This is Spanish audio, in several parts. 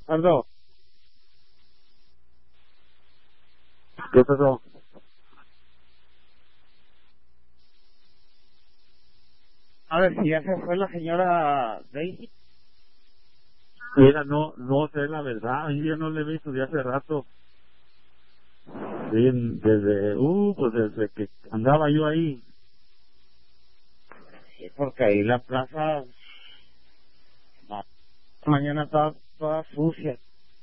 Aldo, ¿Qué pasó? a ver si ya se fue la señora Daisy. Mira, no sé la verdad, yo no le he visto de hace rato. Sí, pues desde que andaba yo ahí. Sí, porque ahí la plaza, la mañana estaba toda sucia.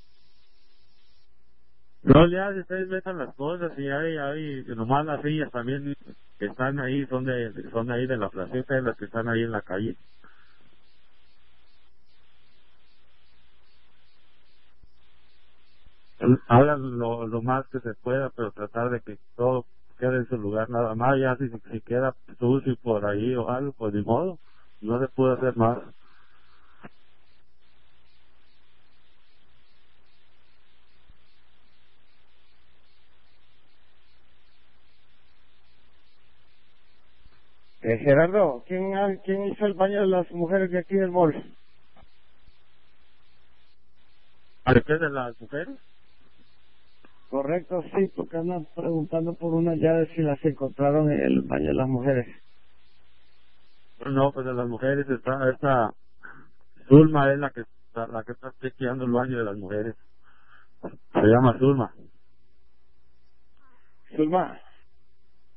No le hace, ustedes metan las cosas y hay nomás las sillas también que están ahí, son ahí de la placeta, de las que están ahí en la calle. Hagan lo más que se pueda, pero tratar de que todo quede en su lugar nada más. Ya si queda sucio por ahí o algo, pues ni modo, no se puede hacer más. Gerardo, ¿quién hizo el baño de las mujeres de aquí del mall? ¿A qué de las mujeres? Correcto, sí, porque andan preguntando por unas llaves si las encontraron en el baño de las mujeres. No, pues de las mujeres está esta Zulma es la que está chequeando el baño de las mujeres. Se llama Zulma. Zulma,